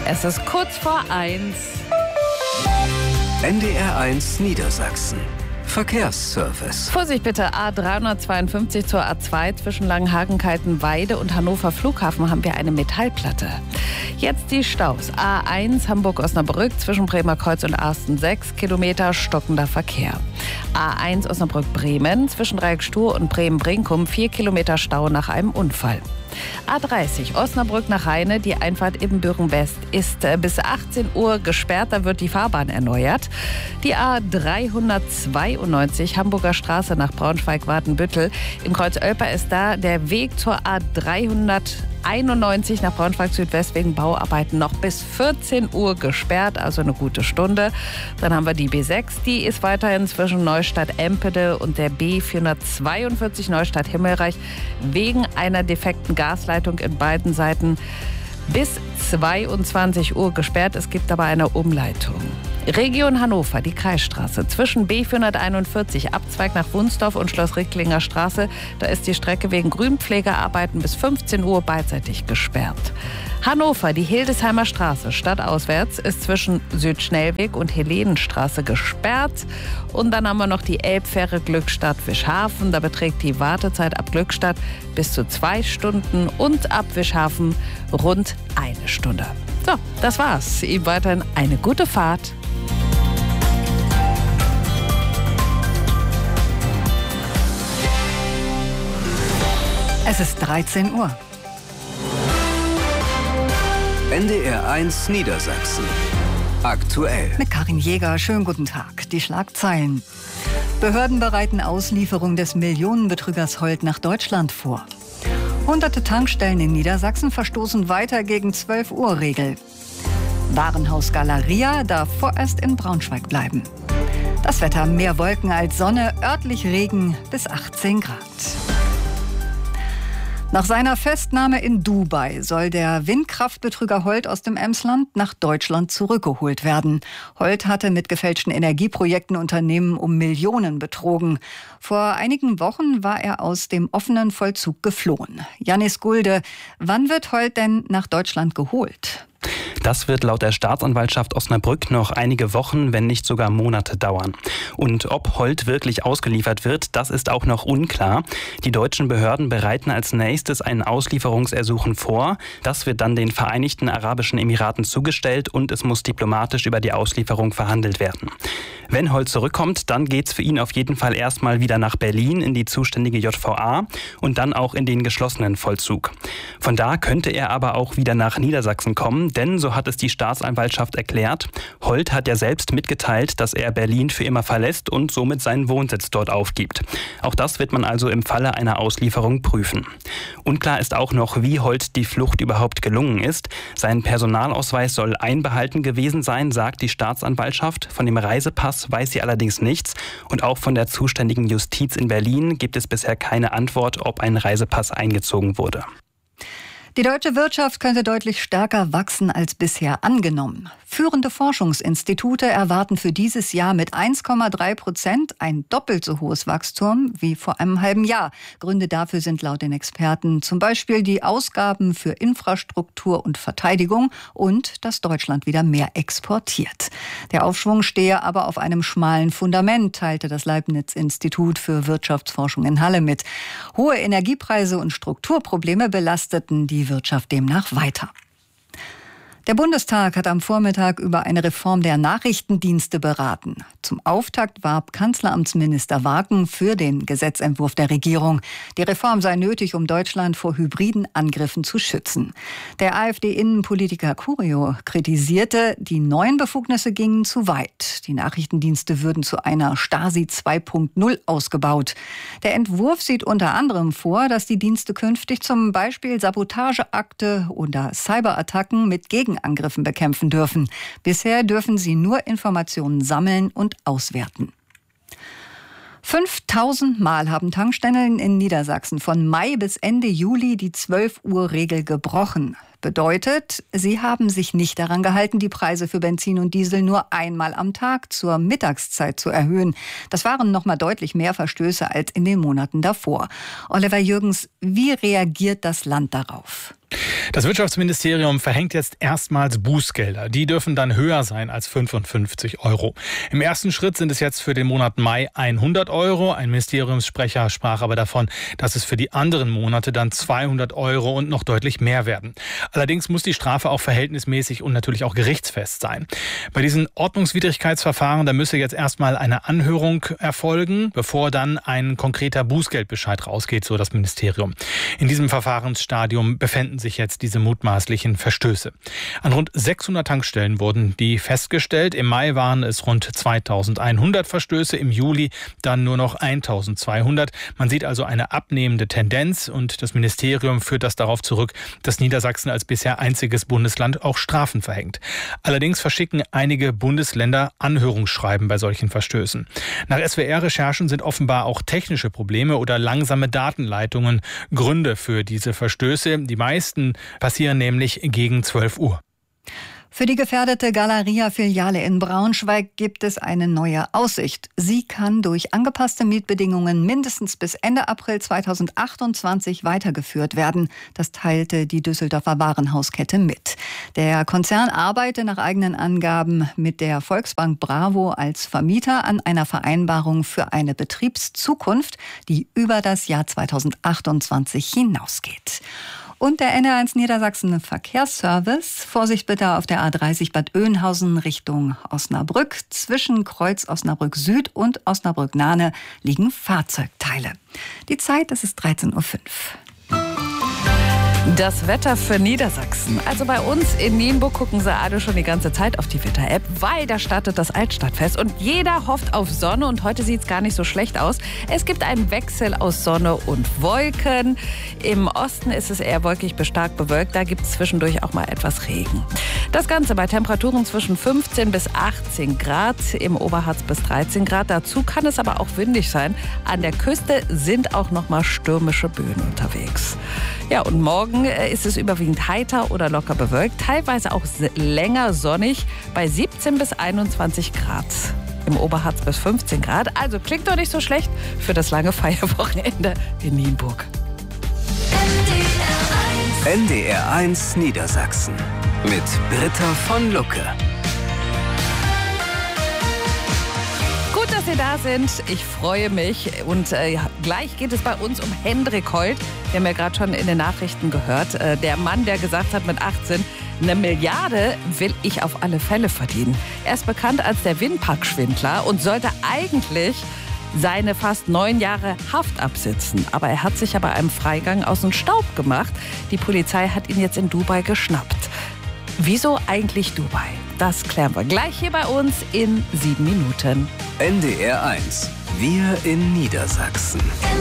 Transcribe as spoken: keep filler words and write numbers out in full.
Es ist kurz vor eins. N D R eins Niedersachsen. Verkehrsservice. Vorsicht bitte, A dreihundertzweiundfünfzig zur A zwei zwischen Langenhagen-Kaltenweide und Hannover Flughafen haben wir eine Metallplatte. Jetzt die Staus. A eins Hamburg-Osnabrück zwischen Bremer Kreuz und Arsten sechs Kilometer stockender Verkehr. A eins Osnabrück-Bremen zwischen Dreieckstuhr und Bremen-Brinkum vier Kilometer Stau nach einem Unfall. A dreißig Osnabrück nach Rheine, die Einfahrt Ibbenbüren West ist bis achtzehn Uhr gesperrt, da wird die Fahrbahn erneuert. Die A dreihundertzweiundneunzig Hamburger Straße nach Braunschweig-Watenbüttel. Im Kreuz Oelper ist da der Weg zur A dreihunderteinundneunzig nach Braunschweig Südwest wegen Bauarbeiten noch bis vierzehn Uhr gesperrt, also eine gute Stunde. Dann haben wir die B sechs, die ist weiterhin zwischen Neustadt-Empede und der B vierhundertzweiundvierzig Neustadt-Himmelreich wegen einer defekten Gasleitung in beiden Seiten bis zweiundzwanzig Uhr gesperrt. Es gibt aber eine Umleitung. Region Hannover, die Kreisstraße zwischen B vierhunderteinundvierzig, Abzweig nach Wunsdorf und Schloss-Richtlinger Straße. Da ist die Strecke wegen Grünpflegearbeiten bis fünfzehn Uhr beidseitig gesperrt. Hannover, die Hildesheimer Straße, stadtauswärts, ist zwischen Südschnellweg und Helenenstraße gesperrt. Und dann haben wir noch die Elbfähre Glückstadt-Wischhafen. Da beträgt die Wartezeit ab Glückstadt bis zu zwei Stunden und ab Wischhafen rund eine Stunde. So, das war's. Ihnen weiterhin eine gute Fahrt. Es ist dreizehn Uhr. N D R eins Niedersachsen. Aktuell. Mit Karin Jäger, schönen guten Tag. Die Schlagzeilen. Behörden bereiten Auslieferung des Millionenbetrügers Holt nach Deutschland vor. Hunderte Tankstellen in Niedersachsen verstoßen weiter gegen zwölf Uhr Regel. Warenhaus Galeria darf vorerst in Braunschweig bleiben. Das Wetter: mehr Wolken als Sonne, örtlich Regen bis achtzehn Grad. Nach seiner Festnahme in Dubai soll der Windkraftbetrüger Holt aus dem Emsland nach Deutschland zurückgeholt werden. Holt hatte mit gefälschten Energieprojekten Unternehmen um Millionen betrogen. Vor einigen Wochen war er aus dem offenen Vollzug geflohen. Janis Gulde, wann wird Holt denn nach Deutschland geholt? Das wird laut der Staatsanwaltschaft Osnabrück noch einige Wochen, wenn nicht sogar Monate dauern. Und ob Holt wirklich ausgeliefert wird, das ist auch noch unklar. Die deutschen Behörden bereiten als nächstes ein Auslieferungsersuchen vor. Das wird dann den Vereinigten Arabischen Emiraten zugestellt und es muss diplomatisch über die Auslieferung verhandelt werden. Wenn Holt zurückkommt, dann geht's für ihn auf jeden Fall erstmal wieder nach Berlin in die zuständige J V A und dann auch in den geschlossenen Vollzug. Von da könnte er aber auch wieder nach Niedersachsen kommen, denn so hat es die Staatsanwaltschaft erklärt. Holt hat ja selbst mitgeteilt, dass er Berlin für immer verlässt und somit seinen Wohnsitz dort aufgibt. Auch das wird man also im Falle einer Auslieferung prüfen. Unklar ist auch noch, wie Holt die Flucht überhaupt gelungen ist. Sein Personalausweis soll einbehalten gewesen sein, sagt die Staatsanwaltschaft. Von dem Reisepass weiß sie allerdings nichts. Und auch von der zuständigen Justiz in Berlin gibt es bisher keine Antwort, ob ein Reisepass eingezogen wurde. Die deutsche Wirtschaft könnte deutlich stärker wachsen als bisher angenommen. Führende Forschungsinstitute erwarten für dieses Jahr mit eins Komma drei Prozent ein doppelt so hohes Wachstum wie vor einem halben Jahr. Gründe dafür sind laut den Experten zum Beispiel die Ausgaben für Infrastruktur und Verteidigung und dass Deutschland wieder mehr exportiert. Der Aufschwung stehe aber auf einem schmalen Fundament, teilte das Leibniz-Institut für Wirtschaftsforschung in Halle mit. Hohe Energiepreise und Strukturprobleme belasteten die Wirtschaft demnach weiter. Der Bundestag hat am Vormittag über eine Reform der Nachrichtendienste beraten. Zum Auftakt warb Kanzleramtsminister Wagen für den Gesetzentwurf der Regierung. Die Reform sei nötig, um Deutschland vor hybriden Angriffen zu schützen. Der AfD-Innenpolitiker Curio kritisierte, die neuen Befugnisse gingen zu weit. Die Nachrichtendienste würden zu einer Stasi zwei Punkt null ausgebaut. Der Entwurf sieht unter anderem vor, dass die Dienste künftig zum Beispiel Sabotageakte oder Cyberattacken mit Gegen Angriffen bekämpfen dürfen. Bisher dürfen sie nur Informationen sammeln und auswerten. fünftausend Mal haben Tankstellen in Niedersachsen von Mai bis Ende Juli die zwölf Uhr Regel gebrochen. Bedeutet, sie haben sich nicht daran gehalten, die Preise für Benzin und Diesel nur einmal am Tag zur Mittagszeit zu erhöhen. Das waren noch mal deutlich mehr Verstöße als in den Monaten davor. Oliver Jürgens, wie reagiert das Land darauf? Das Wirtschaftsministerium verhängt jetzt erstmals Bußgelder. Die dürfen dann höher sein als fünfundfünfzig Euro. Im ersten Schritt sind es jetzt für den Monat Mai hundert Euro. Ein Ministeriumssprecher sprach aber davon, dass es für die anderen Monate dann zweihundert Euro und noch deutlich mehr werden. Allerdings muss die Strafe auch verhältnismäßig und natürlich auch gerichtsfest sein. Bei diesen Ordnungswidrigkeitsverfahren, da müsse jetzt erstmal eine Anhörung erfolgen, bevor dann ein konkreter Bußgeldbescheid rausgeht, so das Ministerium. In diesem Verfahrensstadium befinden sich jetzt diese mutmaßlichen Verstöße. An rund sechshundert Tankstellen wurden die festgestellt. Im Mai waren es rund zweitausendeinhundert Verstöße, im Juli dann nur noch eintausendzweihundert. Man sieht also eine abnehmende Tendenz und das Ministerium führt das darauf zurück, dass Niedersachsen als bisher einziges Bundesland auch Strafen verhängt. Allerdings verschicken einige Bundesländer Anhörungsschreiben bei solchen Verstößen. Nach S W R-Recherchen sind offenbar auch technische Probleme oder langsame Datenleitungen Gründe für diese Verstöße. Die meisten passieren nämlich gegen zwölf Uhr. Für die gefährdete Galeria-Filiale in Braunschweig gibt es eine neue Aussicht. Sie kann durch angepasste Mietbedingungen mindestens bis Ende April zweitausendachtundzwanzig weitergeführt werden. Das teilte die Düsseldorfer Warenhauskette mit. Der Konzern arbeite nach eigenen Angaben mit der Volksbank Bravo als Vermieter an einer Vereinbarung für eine Betriebszukunft, die über das Jahr zweitausendachtundzwanzig hinausgeht. Und der N R eins Niedersachsen Verkehrsservice. Vorsicht bitte auf der A dreißig Bad Oeynhausen Richtung Osnabrück. Zwischen Kreuz Osnabrück Süd und Osnabrück Nahne liegen Fahrzeugteile. Die Zeit, das ist dreizehn Uhr fünf. Das Wetter für Niedersachsen. Also bei uns in Nienburg gucken sie alle schon die ganze Zeit auf die Wetter-App, weil da startet das Altstadtfest und jeder hofft auf Sonne und heute sieht es gar nicht so schlecht aus. Es gibt einen Wechsel aus Sonne und Wolken. Im Osten ist es eher wolkig bis stark bewölkt, da gibt es zwischendurch auch mal etwas Regen. Das Ganze bei Temperaturen zwischen fünfzehn bis achtzehn Grad, im Oberharz bis dreizehn Grad. Dazu kann es aber auch windig sein. An der Küste sind auch noch mal stürmische Böen unterwegs. Ja, und morgen ist es überwiegend heiter oder locker bewölkt, teilweise auch länger sonnig bei siebzehn bis einundzwanzig Grad. Im Oberharz bis fünfzehn Grad. Also klingt doch nicht so schlecht für das lange Feierwochenende in Nienburg. N D R eins Niedersachsen mit Britta von Lucke. Gut, dass Sie da sind. Ich freue mich. Und äh, gleich geht es bei uns um Hendrik Holt. Wir haben ja gerade schon in den Nachrichten gehört. Äh, der Mann, der gesagt hat mit achtzehn, eine Milliarde will ich auf alle Fälle verdienen. Er ist bekannt als der Windparkschwindler und sollte eigentlich seine fast neun Jahre Haft absitzen. Aber er hat sich ja bei einem Freigang aus dem Staub gemacht. Die Polizei hat ihn jetzt in Dubai geschnappt. Wieso eigentlich Dubai? Das klären wir gleich hier bei uns in sieben Minuten. N D R eins. Wir in Niedersachsen.